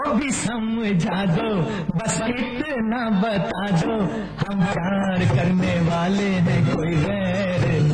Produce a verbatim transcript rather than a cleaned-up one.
भी समझा दो, बस इतना बता दो, हम प्यार करने वाले हैं, कोई गैर